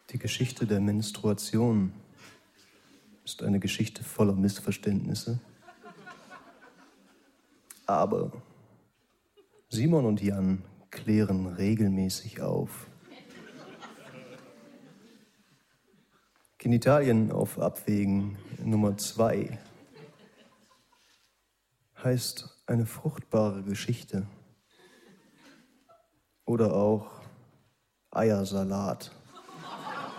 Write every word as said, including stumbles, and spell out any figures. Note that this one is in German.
Die Geschichte der Menstruation ist eine Geschichte voller Missverständnisse. Aber Simon und Jan klären regelmäßig auf. Genitalien auf Abwägen Nummer zwei heißt eine fruchtbare Geschichte oder auch Eiersalat.